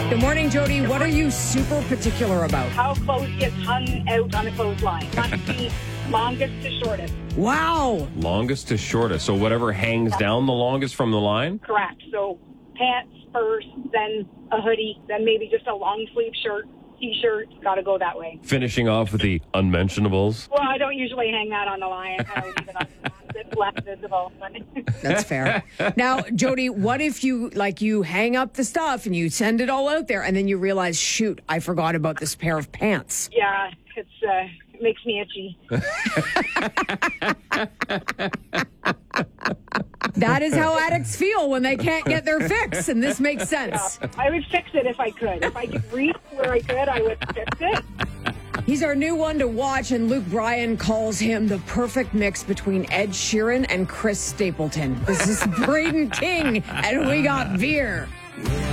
Good morning, Jody. What are you super particular about? How clothes gets hung out on a clothesline. Must be longest to shortest. Wow. Longest to shortest. So whatever hangs down the longest from the line? Correct. So pants first, then a hoodie, then maybe just a long sleeve shirt, t-shirt. Got to go that way. Finishing off with the unmentionables. Well, I don't usually hang that on the line. I leave it on it's less visible. That's fair. Now, Jody, what if you hang up the stuff and you send it all out there and then you realize, shoot, I forgot about this pair of pants? Yeah, it makes me itchy. That is how addicts feel when they can't get their fix, and this makes sense. Yeah, I would fix it if I could. If I could reach where I could, I would fix it. He's our new one to watch, and Luke Bryan calls him the perfect mix between Ed Sheeran and Chris Stapleton. This is Braden King, and we got Veer.